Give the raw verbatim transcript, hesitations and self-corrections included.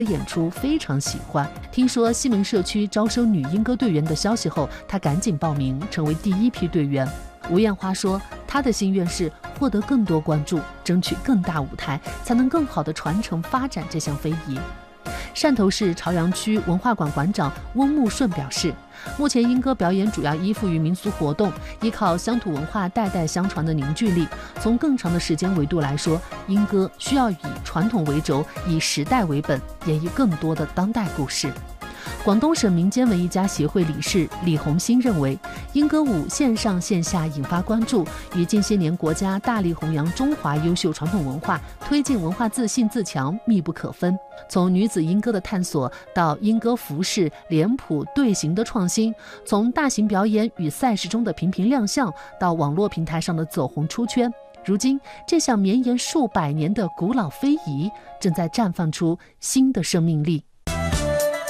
演出非常喜欢。听说西门社区招收女英歌队员的消息后，她赶紧报名，成为第一批队员。吴艳花说，她的心愿是获得更多关注，争取更大舞台，才能更好地传承发展这项非遗。汕头市潮阳区文化馆馆长翁木顺表示，目前英歌表演主要依附于民俗活动，依靠乡土文化代代相传的凝聚力。从更长的时间维度来说，英歌需要以传统为轴，以时代为本，演绎更多的当代故事。广东省民间文艺家协会理事李红新认为，英歌舞线上线下引发关注，与近些年国家大力弘扬中华优秀传统文化、推进文化自信自强密不可分。从女子英歌的探索到英歌服饰、脸谱、队形的创新，从大型表演与赛事中的频频亮相，到网络平台上的走红出圈，如今这项绵延数百年的古老非遗正在绽放出新的生命力。